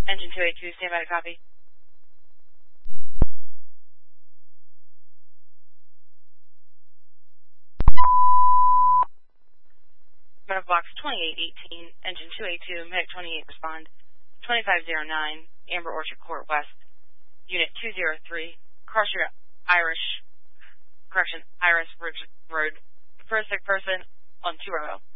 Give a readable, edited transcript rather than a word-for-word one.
Engine 282, stand by to copy. Medical box 2818, engine 282, medic 28, respond. 2509, Amber Orchard Court West, unit 203, Iris Ridge Road. First sick person on 2 row.